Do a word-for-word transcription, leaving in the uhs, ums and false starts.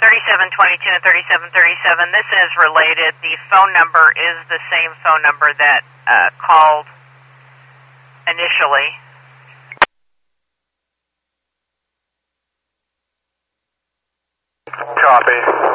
thirty-seven twenty-two and thirty-seven thirty-seven, this is related. The phone number is the same phone number that uh, called initially. Copy.